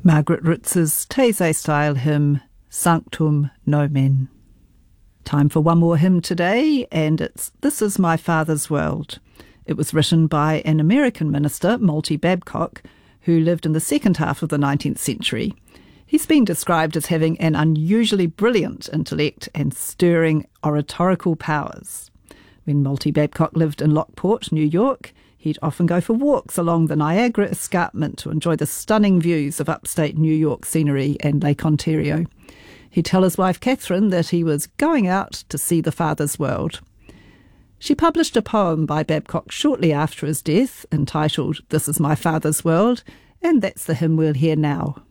Margaret Ritz's Taizé-style hymn, Sanctum Nomen. Time for one more hymn today, and it's This Is My Father's World. It was written by an American minister, Malty Babcock, who lived in the second half of the 19th century. He's been described as having an unusually brilliant intellect and stirring oratorical powers. When Malty Babcock lived in Lockport, New York, he'd often go for walks along the Niagara Escarpment to enjoy the stunning views of upstate New York scenery and Lake Ontario. He'd tell his wife Catherine that he was going out to see the Father's world. She published a poem by Babcock shortly after his death entitled This Is My Father's World, and that's the hymn we'll hear now.